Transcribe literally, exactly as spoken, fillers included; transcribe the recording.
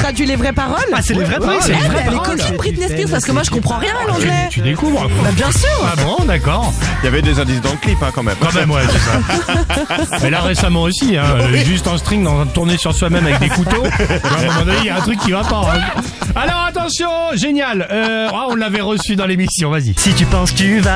traduit les vraies paroles. Ah, c'est les vraies paroles. Oui, elle, elle est copine Britney Spears parce que moi je comprends rien à l'anglais. Tu découvres. Bah bien sûr. Ah bon, d'accord. Il y avait des indices dans le clip, hein, quand même. Quand même, ouais, c'est ça. Mais là, récemment aussi, hein, juste en string, en train de tourner sur soi-même avec des couteaux. À un moment donné, il y a un truc qui va pas. Hein. Alors, attention, génial. Euh, oh, on l'avait reçu dans l'émission, vas-y. Si tu penses que tu vas